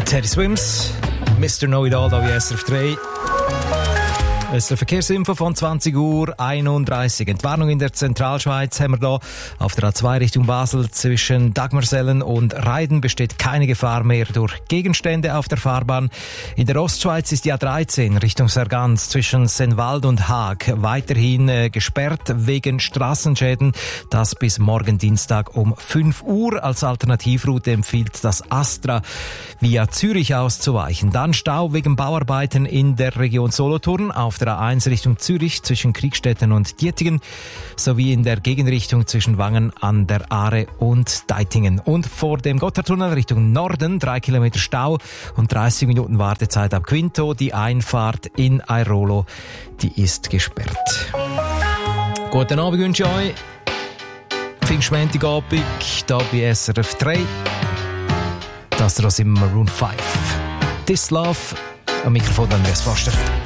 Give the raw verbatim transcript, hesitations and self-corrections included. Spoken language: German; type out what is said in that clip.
Teddy Swims, Mister Know-It-All, da wie S R F drei. Es ist eine Verkehrsinfo von zwanzig Uhr einunddreißig. Entwarnung in der Zentralschweiz haben wir da. Auf der A zwei Richtung Basel zwischen Dagmarsellen und Reiden besteht keine Gefahr mehr durch Gegenstände auf der Fahrbahn. In der Ostschweiz ist die A dreizehn Richtung Sargans zwischen Sennwald und Haag weiterhin äh, gesperrt wegen Straßenschäden. Das bis morgen Dienstag um fünf Uhr. Als Alternativroute empfiehlt das Astra via Zürich auszuweichen. Dann Stau wegen Bauarbeiten in der Region Solothurn auf der A eins Richtung Zürich zwischen Kriegstetten und Dietingen sowie in der Gegenrichtung zwischen Wangen an der Aare und Deitingen. Und vor dem Gotthardtunnel Richtung Norden drei Kilometer Stau und dreißig Minuten Wartezeit ab Quinto. Die Einfahrt in Airolo, die ist gesperrt. Guten Abend wünsche ich euch. Pfingstmontagabend hier bei S R F drei. Das ist im Maroon fünf. This Love am Mikrofon Andreas Foster.